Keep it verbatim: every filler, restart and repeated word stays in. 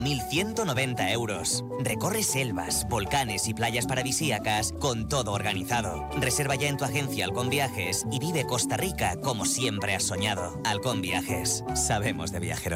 mil ciento noventa euros. Recorre selvas, volcanes y playas paradisíacas con todo organizado. Reserva ya en tu agencia Halcón Viajes y vive Costa Rica como siempre has soñado. Halcón Viajes. Sabemos de viajeros.